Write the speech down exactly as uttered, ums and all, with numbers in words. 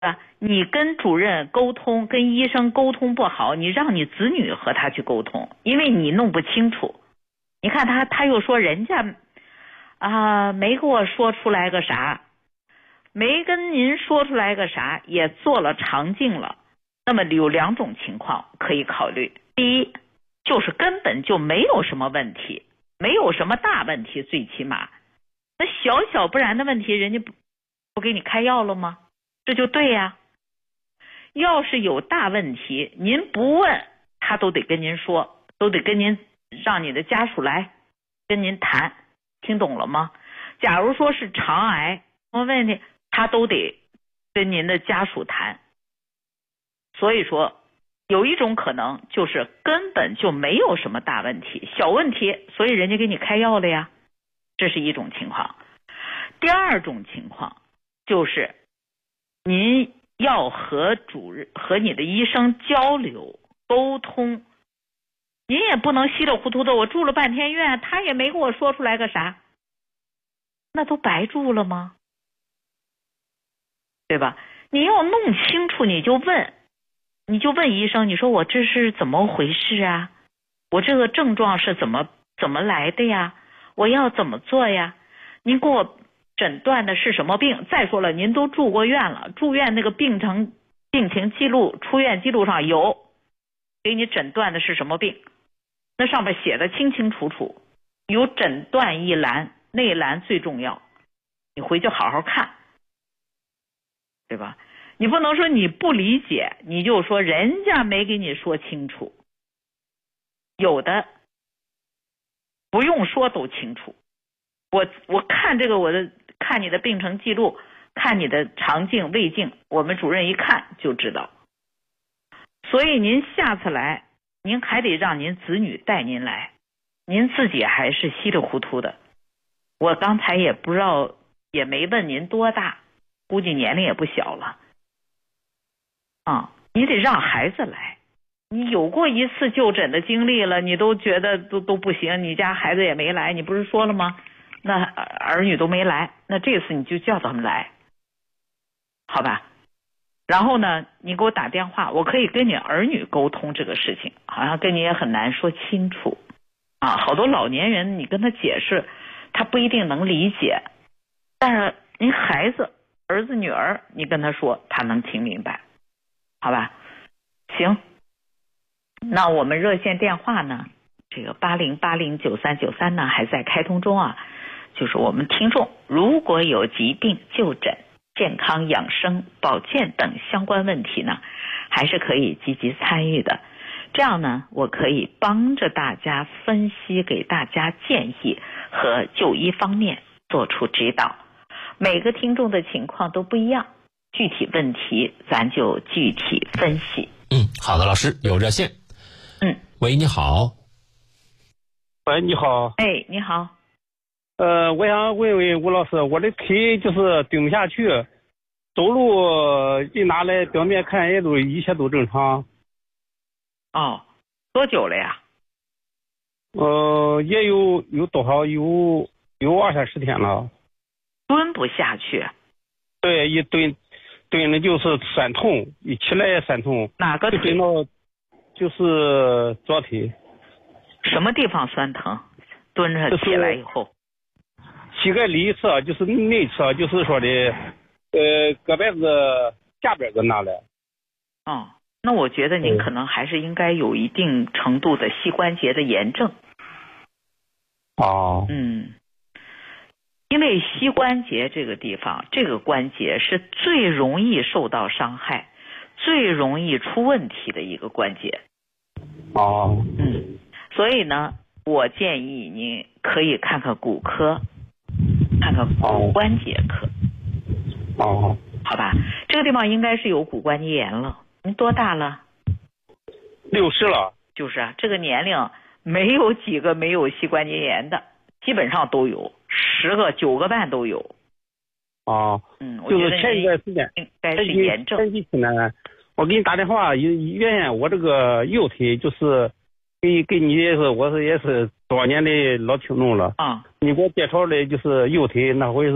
啊，你跟主任沟通，跟医生沟通不好，你让你子女和他去沟通，因为你弄不清楚。你看他，他又说人家啊没给我说出来个啥，没跟您说出来个啥，也做了肠镜了。那么有两种情况可以考虑，第一就是根本就没有什么问题，没有什么大问题，最起码那小小不然的问题，人家不不给你开药了吗？这就对呀。要是有大问题，您不问他都得跟您说，都得跟您让你的家属来跟您谈，听懂了吗？假如说是肠癌什么问题，他都得跟您的家属谈。所以说有一种可能就是根本就没有什么大问题，小问题，所以人家给你开药了呀，这是一种情况。第二种情况就是您要和主任和你的医生交流沟通，您也不能稀里糊涂的，我住了半天院，他也没给我说出来个啥，那都白住了吗？对吧？你要弄清楚，你就问，你就问医生，你说我这是怎么回事啊？我这个症状是怎么怎么来的呀？我要怎么做呀？您给我诊断的是什么病？再说了，您都住过院了，住院那个病程病情记录、出院记录上有，给你诊断的是什么病？那上面写的清清楚楚，有诊断一栏，那一栏最重要，你回去好好看，对吧？你不能说你不理解，你就说人家没给你说清楚，有的不用说都清楚。我我看这个我的看你的病程记录，看你的肠镜、胃镜，我们主任一看就知道。所以您下次来，您还得让您子女带您来，您自己还是稀里糊涂的。我刚才也不知道，也没问您多大，估计年龄也不小了。啊，你得让孩子来。你有过一次就诊的经历了，你都觉得都都不行，你家孩子也没来，你不是说了吗？那儿女都没来，那这次你就叫他们来，好吧？然后呢，你给我打电话，我可以跟你儿女沟通这个事情，好像跟你也很难说清楚啊。好多老年人你跟他解释，他不一定能理解，但是您孩子、儿子、女儿，你跟他说，他能听明白，好吧？行，那我们热线电话呢？这个八零八零九三九三呢还在开通中啊。就是我们听众如果有疾病就诊、健康养生、保健等相关问题呢，还是可以积极参与的。这样呢，我可以帮着大家分析，给大家建议和就医方面做出指导。每个听众的情况都不一样，具体问题咱就具体分析。 嗯，好的，老师有热线。 嗯， 喂，你好。 喂，你好。 哎，你好。 呃，我想问问吴老师，我的腿就是蹲不下去，走路一拿来表面看也都一切都正常。 哦，多久了呀？ 呃，也有有多少有有二三十天了。 蹲不下去？ 对，一蹲蹲了就是酸痛，一起来也酸痛。 哪个腿？ 蹲到就是左腿。 什么地方酸疼？蹲着起来以后。 膝盖里侧就是内侧，就是说的，呃，胳膊子下边子那来。 哦，那我觉得您可能还是应该有一定程度的膝关节的炎症。 哦。 嗯，因为膝关节这个地方，这个关节是最容易受到伤害、最容易出问题的一个关节。 哦。 嗯，所以呢，我建议您可以看看骨科。看看骨关节科。 哦， 好吧，这个地方应该是有骨关节炎了。您多大了？ 六十了。 就是啊，这个年龄没有几个没有膝关节炎的，基本上都有，十个九个半都有。 哦， 嗯， 就是前一段时间应该是炎症。 前几天呢，我给你打电话，原先我这个右腿就是给给你也是，我是也是多年的老听众了。 啊、嗯， 你给我介绍的就是右腿那回是。